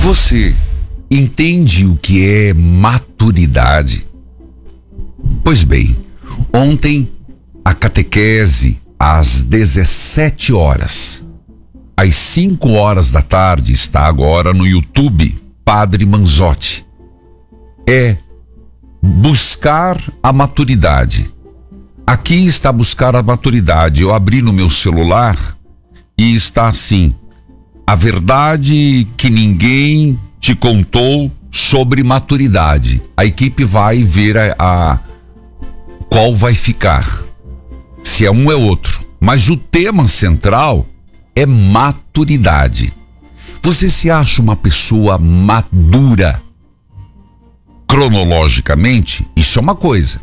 Você entende o que é maturidade? Pois bem, ontem a catequese às 17 horas. Às 5 horas da tarde está agora no YouTube, Padre Manzotti. É buscar a maturidade. Aqui está buscar a maturidade. Eu abri no meu celular e está assim: a verdade que ninguém te contou sobre maturidade. A equipe vai ver qual vai ficar. Se é um é outro. Mas o tema central é maturidade. Você se acha uma pessoa madura? Cronologicamente, isso é uma coisa.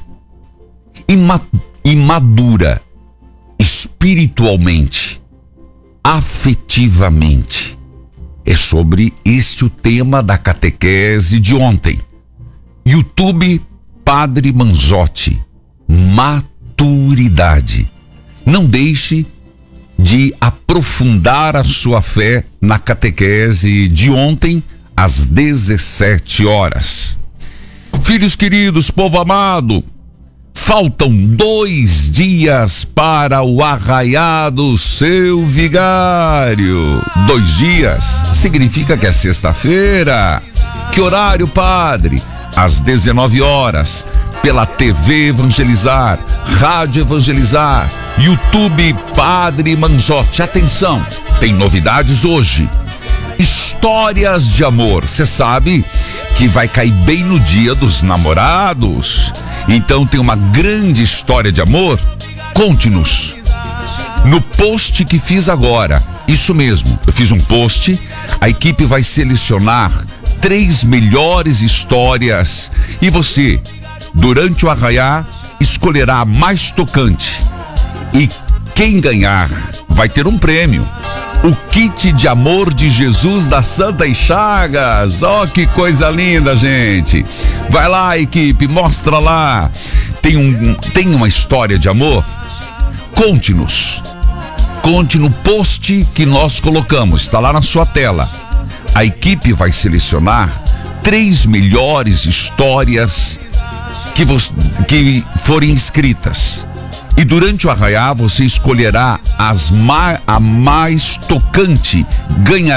Imadura espiritualmente, afetivamente. É sobre este o tema da catequese de ontem. YouTube, Padre Manzotti. Maturidade. Não deixe de aprofundar a sua fé na catequese de ontem, às 17 horas. Filhos queridos, povo amado, faltam 2 dias para o arraiá do seu vigário. 2 dias significa que é sexta-feira. Que horário, padre? Às 19 horas, pela TV Evangelizar, Rádio Evangelizar, YouTube Padre Manzotti. Atenção, tem novidades hoje. Histórias de amor. Você sabe que vai cair bem no Dia dos Namorados. Então tem uma grande história de amor. Conte-nos. No post que fiz agora, isso mesmo, eu fiz um post. A equipe vai selecionar 3 melhores histórias e você, durante o arraiá, escolherá a mais tocante. E quem ganhar vai ter um prêmio. O kit de amor de Jesus das Santas Chagas. Oh, que coisa linda, gente. Vai lá, equipe, mostra lá. Tem uma história de amor? Conte-nos. Conte no post que nós colocamos. Está lá na sua tela. A equipe vai selecionar 3 melhores histórias que forem inscritas. E durante o arraiá você escolherá a mais tocante, ganhará